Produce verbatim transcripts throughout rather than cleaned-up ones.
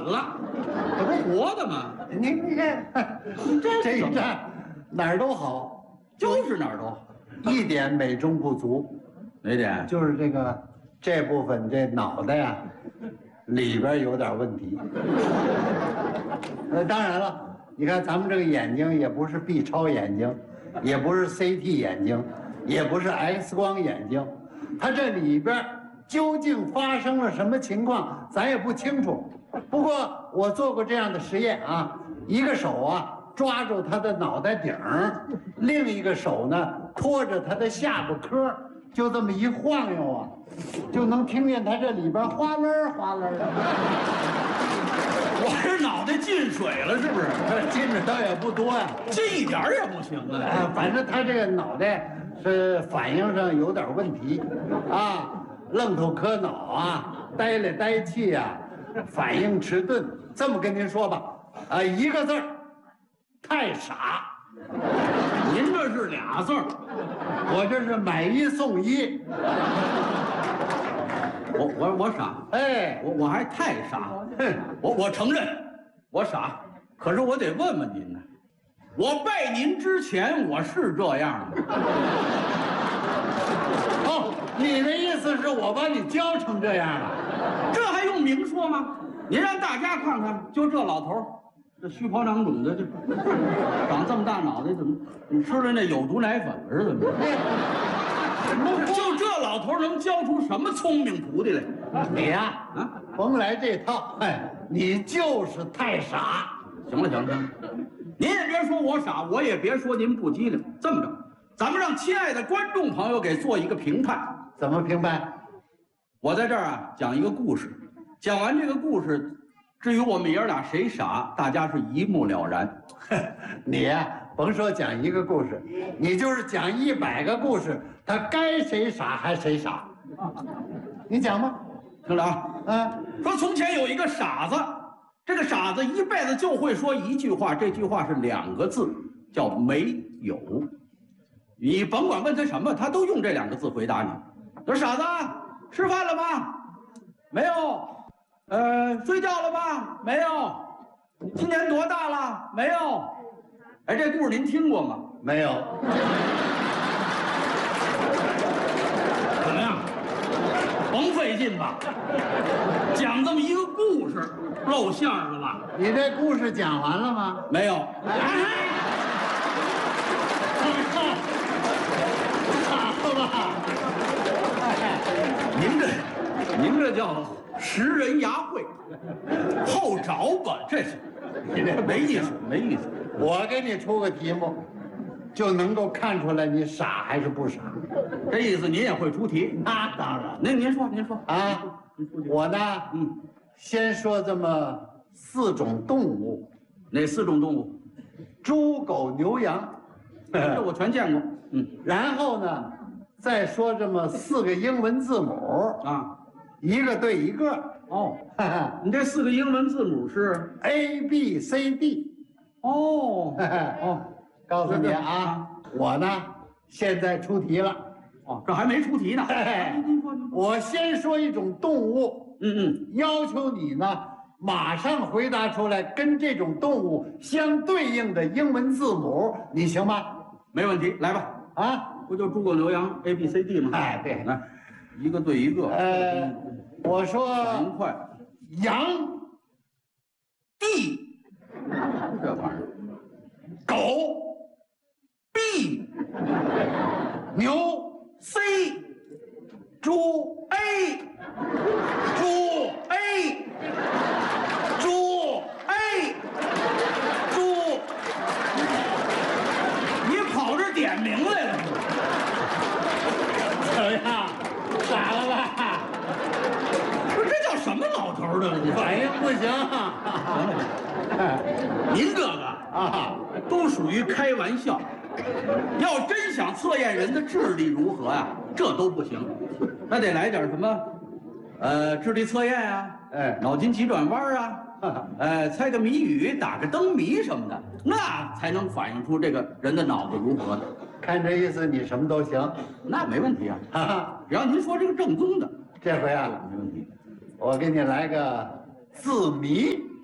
了，这不活的吗？ 你你看，这这一站哪儿都好， 就是哪儿都好， 一点美中不足， 哪点？ 就是这个这部分这脑袋呀、里边有点问题。呃，当然了，你看咱们这个眼睛也不是 B 超眼睛，也不是 C T 眼睛，也不是 X 光眼睛，它这里边究竟发生了什么情况，咱也不清楚。不过我做过这样的实验啊，一个手啊抓住他的脑袋顶儿，另一个手呢拖着他的下巴颏，就这么一晃悠啊，就能听见他这里边哗啦儿哗啦儿的。 我这脑袋进水了是不是？ 进的倒也不多呀、 进一点儿也不行啊！ 啊，反正他这个脑袋是反应上有点问题，啊，愣头磕脑啊，呆来呆去呀、反应迟钝。这么跟您说吧，啊，一个字儿，太傻。 您这是俩字儿， 我这是买一送一。 我我我傻， 哎， 我我还太傻， 哼， 我我承认我傻，可是我得问问您呢，我拜您之前我是这样的。 哦，你的意思是我把你教成这样了？ 这还用明说吗？您让大家看看，就这老头儿，这虚泡囊肿的，这长这么大脑袋，怎么怎么吃了那有毒奶粉了是怎么着？就这老头儿能教出什么聪明徒弟来？ 你呀、啊， 啊， 甭来这套，哎，你就是太傻。 行了行了，行了，您也别说我傻，我也别说您不机灵。这么着，咱们让亲爱的观众朋友给做一个评判。 怎么评判？ 我在这儿啊讲一个故事，讲完这个故事，至于我们爷俩谁傻，大家是一目了然。 你呀、啊，甭说讲一个故事，你就是讲一百个故事，他该谁傻还谁傻。你讲吧。 听着啊， 嗯， 说从前有一个傻子，这个傻子一辈子就会说一句话，这句话是两个字，叫没有。你甭管问他什么，他都用这两个字回答你。说傻子，吃饭了吗？没有。呃，睡觉了吗？没有。你今年多大了？没有。哎，这故事您听过吗？ 没有。 怎么样？甭费劲吧，讲这么一个故事，露馅儿了吧？ 你这故事讲完了吗？ 没有。 哎，好吧。 您这，您这叫识人牙慧，后找吧，这是，你这没意思，没意思。 我给你出个题目，就能够看出来你傻还是不傻。 这意思您也会出题？ 那当然。 那您说，您说啊，我呢， 嗯， 先说这么四种动物： 哪四种动物？ 猪、狗、牛、羊。 这我全见过。嗯， 然后呢，再说这么四个英文字母啊， 一个对一个。 哦， 哈哈你这四个英文字母是 A B C D。 哦哦， 哦告诉你是啊，我呢现在出题了。 哦，这还没出题呢。 嘿您说，您说。 我先说一种动物， 嗯嗯， 要求你呢马上回答出来跟这种动物相对应的英文字母，你行吗？ 没问题，来吧。 啊， 不就猪狗牛羊 A B C D 吗？ 哎，对， 来，一个对一个。 呃，我说反应快。 羊、 D， 这玩意儿。 狗、 B， 牛、 C， 猪、 A， 猪、 A， 猪、 A， 猪。 你跑这儿点名来了？ 怎么样？傻了吧？ 不是，这叫什么老头儿的了？你反应不行。 您这个啊， 都属于开玩笑。要真想测验人的智力如何呀、这都不行，那得来点什么，呃，智力测验啊， 哎脑筋急转弯啊，呃，猜个谜语，打个灯谜什么的，那才能反映出这个人的脑子如何的。 看这意思，你什么都行。 那没问题啊， 哈哈， 只要您说这个正宗的， 这回啊， 没问题。 我给你来个字谜。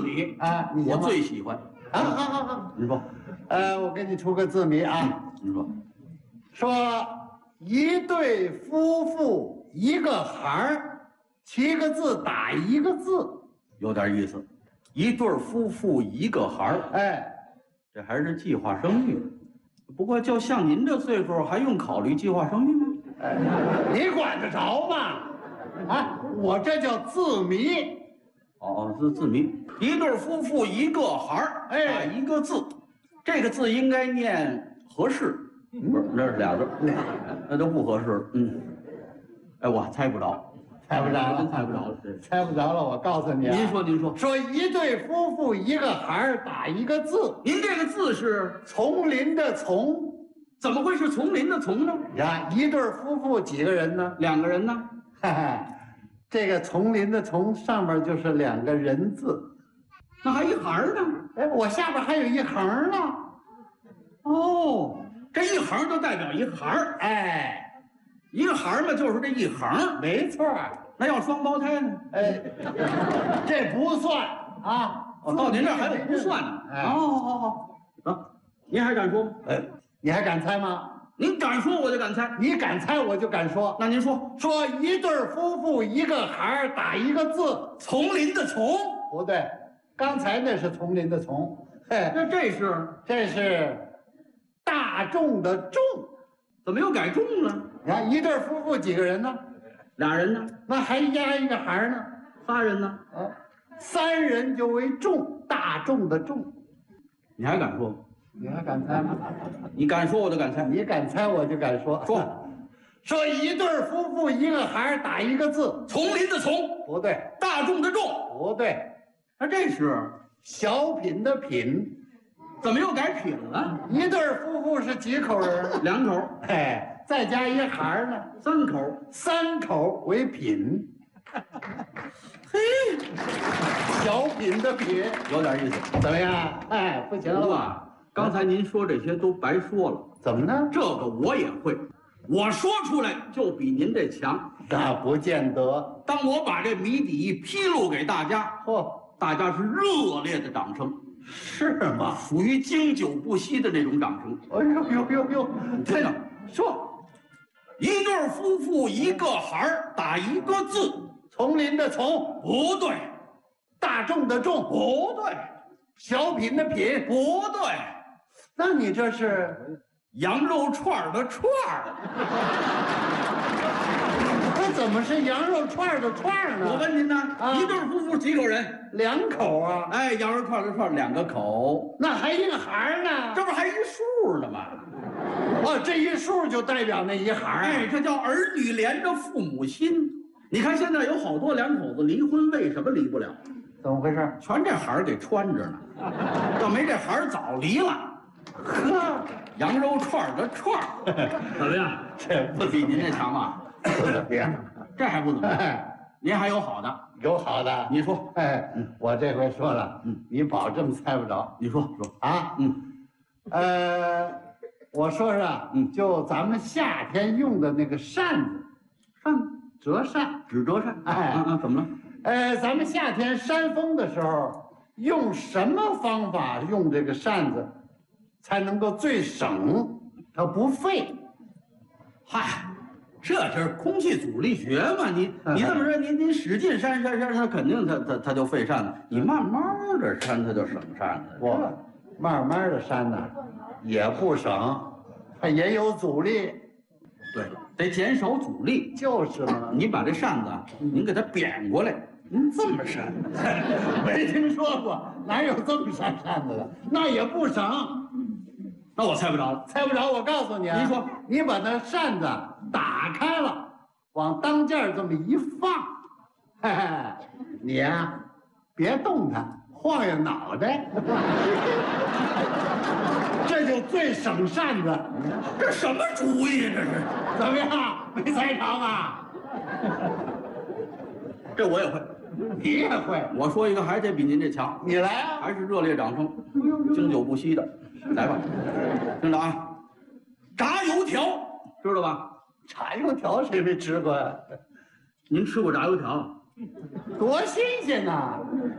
谜啊，你我最喜欢。 啊，好好好， 你说， 呃，我给你出个字谜啊， 你说， 说一对夫妇一个孩儿，七个字打一个字， 有点意思。一对夫妇一个孩儿， 哎， 这还是计划生育。不过就像您这岁数，还用考虑计划生育吗？ 哎，你管得着吗？啊，我这叫字谜。 哦，字字谜，一对夫妇一个孩儿， 哎打一个字，这个字应该念合适，不是，那是俩字，那都不合适了。嗯，哎，我猜不着， 猜不着了， 真猜不着了。对， 猜不着了，我告诉你啊， 您说，您说， 说一对夫妇一个孩儿打一个字， 您这个字是丛林的丛。 怎么会是丛林的丛呢？ 你看一对夫妇几个人呢？ 两个人呢？ 哈哈，这个丛林的丛上面就是两个人字， 那还一行呢？ 哎，我下边还有一横呢。 哦，这一行就代表一行， 哎， 一个行嘛就是这一行。 没错儿。 那要双胞胎呢？ 哎，这不算啊。 哦，到您这儿还有不算呢。 哎， 哦哦哦，啊，您还敢说吗？ 哎，你还敢猜吗？ 您敢说我就敢猜。 你敢猜我就敢说。 那您说， 说一对夫妇一个孩儿打一个字， 丛林的丛， 不对，刚才那是丛林的丛，嘿， 那这是这是大众的众。 怎么又改众了？ 你看一对夫妇几个人呢？ 俩人呢？ 那还加一个孩儿呢？ 仨人呢？ 啊，三人就为众，大众的众。 你还敢说吗？ 你还敢猜吗？ 你敢说我就敢猜。 你敢猜我就敢说。 说， 说一对夫妇一个孩儿打一个字， 丛林的丛， 不对， 大众的众， 不对， 那这是小品的品。 怎么又改品了？ 一对夫妇是几口人？ 两口， 哎，再加一孩儿呢， 三口， 三口为品。 嘿， 小品的品， 有点意思。 怎么样？哎，不行了吧？ 不过啊，刚才您说这些都白说了， 怎么呢？ 这个我也会，我说出来就比您这强。 那不见得。 当我把这谜底一披露给大家， 嚯， 大家是热烈的掌声， 是吗？ 属于经久不息的那种掌声。 哎呦呦呦呦， 真的，说，一对夫妇一个孩儿打一个字， 丛林的丛， 不对， 大众的众， 不对， 小品的品， 不对， 那你这是？ 羊肉串儿的串儿。 那怎么是羊肉串儿的串儿呢？ 我问您呢， 啊一对夫妇几口人？ 两口啊， 哎，羊肉串儿的串儿两个口， 那还一个孩儿呢？ 这不还一数呢吗？ 哦，这一数就代表那一行啊。 哎，这叫儿女连着父母心。你看现在有好多两口子离婚，为什么离不了？ 怎么回事？ 全这孩儿给穿着呢。要没这孩儿早离了。 呵， 羊肉串儿的串儿，怎么样？ 这不比您这强吧？ 不怎么样。 这还不怎么样？ 哎， 您还有好的？ 有好的。 你说， 哎，我这回说了， 嗯， 你保证猜不着你说说啊。 嗯， 呃，我说说， 嗯就咱们夏天用的那个扇子， 扇折扇。 纸折扇。 哎嗯嗯，怎么了？ 呃，咱们夏天扇风的时候，用什么方法用这个扇子，才能够最省，它不费？ 嗨，这就是空气阻力学嘛。你你这么说，您您使劲扇扇扇，它肯定它它它就费扇子。你慢慢的扇，它就省扇子。 我慢慢的扇呢，也不省，它也有阻力。 对，得减少阻力。 就是嘛， 你把这扇子啊，您给它扁过来，您这么扇。 没听说过，哪有这么扇扇子的？那也不省。 那我猜不着了。 猜不着，我告诉你啊， 您说， 你把那扇子打开了，往当间儿这么一放，嘿嘿，你呀、别动它，晃悠脑袋，这就最省扇子。 这什么主意？这是？ 怎么样？没猜着吧？ 这我也会。 你也会？ 我说一个还得比您这强， 你来啊！ 还是热烈掌声，经久不息的。来吧，听着啊，炸油条知道吧？ 炸油条谁没吃过呀？ 您吃过炸油条？ 多新鲜呐！